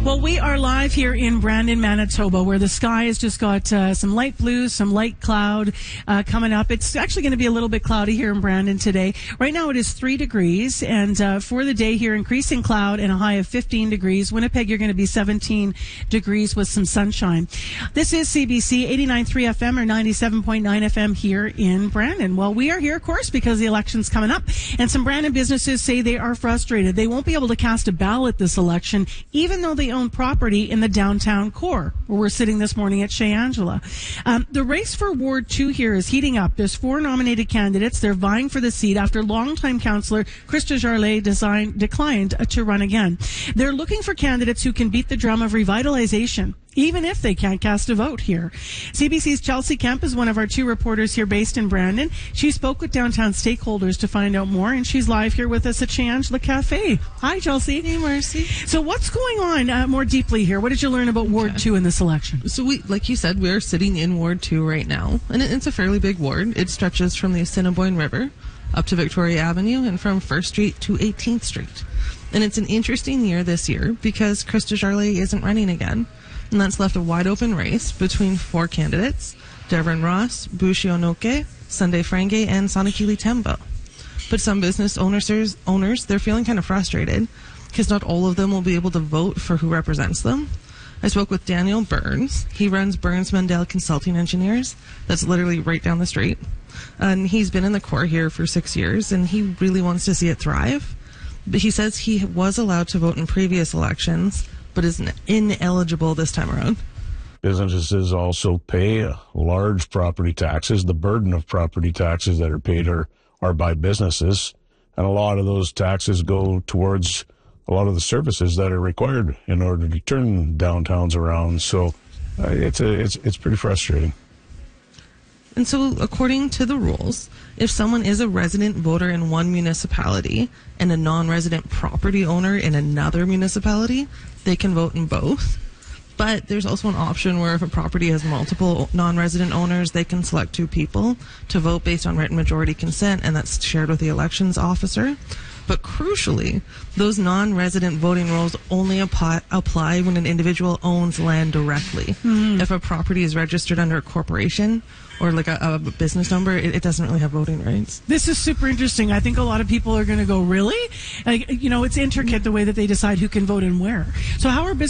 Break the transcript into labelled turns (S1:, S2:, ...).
S1: Well, we are live here in Brandon, Manitoba, where the sky has just got some light blue, some light cloud coming up. It's actually going to be a little bit cloudy here in Brandon today. Right now it is 3 degrees, and for the day here, increasing cloud and a high of 15 degrees. Winnipeg, you're going to be 17 degrees with some sunshine. This is CBC 89.3 FM or 97.9 FM here in Brandon. Well, we are here, of course, because the election's coming up, and some Brandon businesses say they are frustrated. They won't be able to cast a ballot this election, even though they own property in the downtown core, where we're sitting this morning at Chez Angela. The race for Ward 2 here is heating up. There's 4 nominated candidates. They're vying for the seat after longtime councillor Chris Desjardins declined to run again. They're looking for candidates who can beat the drum of revitalization, even if they can't cast a vote here. CBC's Chelsea Kemp is one of our 2 reporters here based in Brandon. She spoke with downtown stakeholders to find out more, and she's live here with us at Chez Angela Cafe. Hi, Chelsea.
S2: Hey, Marcy.
S1: So what's going on more deeply here? What did you learn about Ward 2 in this election?
S2: So like you said, we are sitting in Ward 2 right now, and it's a fairly big ward. It stretches from the Assiniboine River up to Victoria Avenue and from 1st Street to 18th Street. And it's an interesting year this year because Chris Desjardins isn't running again. And that's left a wide open race between 4 candidates: Devon Ross, Bushi Onoke, Sunday Frange, and Sonakili Tembo. But some business owners, they're feeling kind of frustrated because not all of them will be able to vote for who represents them. I spoke with Daniel Burns. He runs Burns Mandel Consulting Engineers. That's literally right down the street. And he's been in the core here for 6 years, and he really wants to see it thrive. But he says he was allowed to vote in previous elections, but is ineligible this time around.
S3: Businesses also pay large property taxes. The burden of property taxes that are paid are by businesses, and a lot of those taxes go towards a lot of the services that are required in order to turn downtowns around. So it's pretty frustrating.
S2: And so, according to the rules, if someone is a resident voter in one municipality and a non-resident property owner in another municipality, they can vote in both. But there's also an option where if a property has multiple non-resident owners, they can select 2 people to vote based on written majority consent, and that's shared with the elections officer. But crucially, those non-resident voting rules only apply when an individual owns land directly. If a property is registered under a corporation or like a business number, it doesn't really have voting rights.
S1: This is super interesting. I think a lot of people are going to go, really? It's intricate the way that they decide who can vote and where. So how are businesses